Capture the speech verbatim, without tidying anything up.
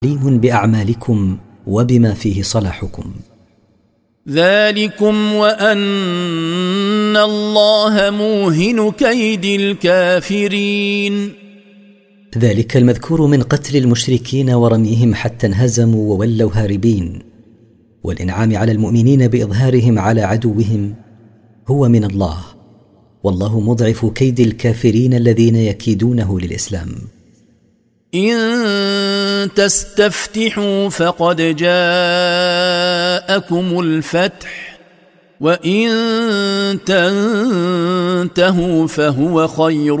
عليم بأعمالكم وبما فيه صلاحكم. ذلكم وأن الله موهن كيد الكافرين. ذلك المذكور من قتل المشركين ورميهم حتى انهزموا وولوا هاربين، والإنعام على المؤمنين بإظهارهم على عدوهم، هو من الله، والله مضعف كيد الكافرين الذين يكيدونه للإسلام. إن تستفتحوا فقد جاءكم الفتح وإن تنتهوا فهو خير